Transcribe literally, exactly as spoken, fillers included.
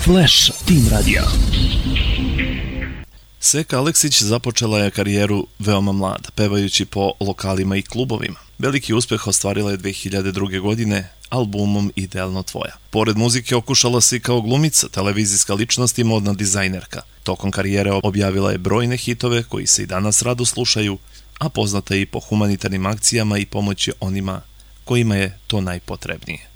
Flash Team Radio. Seka Aleksić započela je karijeru veoma mlada, pevajući po lokalima i klubovima. Veliki uspeh ostvarila je dve hiljade druge. godine albumom Idealno tvoja. Pored muzike okušala se i kao glumica, televizijska ličnost i modna dizajnerka. Tokom karijere objavila je brojne hitove koji se i danas rado slušaju, a poznata je i po humanitarnim akcijama i pomoći onima kojima je to najpotrebnije.